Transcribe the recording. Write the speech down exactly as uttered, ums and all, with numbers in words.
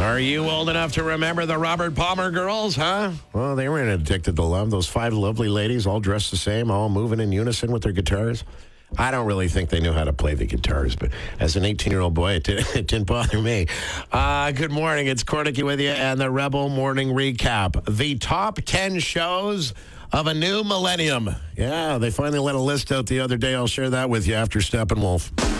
Are you old enough to remember the Robert Palmer girls, huh? Well, they were addicted to love. Those five lovely ladies, all dressed the same, all moving in unison with their guitars. I don't really think they knew how to play the guitars, but as an eighteen-year-old boy, it, did, it didn't bother me. Uh, good morning. It's Cornicky with you and the Rebel Morning Recap. The top ten shows of a new millennium. Yeah, they finally let a list out the other day. I'll share that with you after Steppenwolf.